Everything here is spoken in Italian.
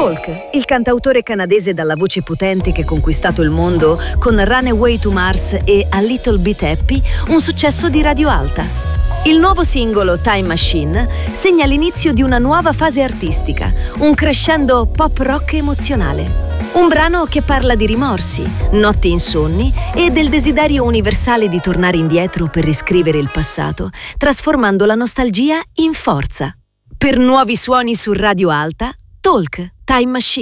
Talk, il cantautore canadese dalla voce potente che ha conquistato il mondo con Runaway to Mars e A Little Bit Happy, un successo di Radio Alta. Il nuovo singolo Time Machine segna l'inizio di una nuova fase artistica, un crescendo pop rock emozionale. Un brano che parla di rimorsi, notti insonni e del desiderio universale di tornare indietro per riscrivere il passato, trasformando la nostalgia in forza. Per nuovi suoni su Radio Alta, Talk, Time Machine.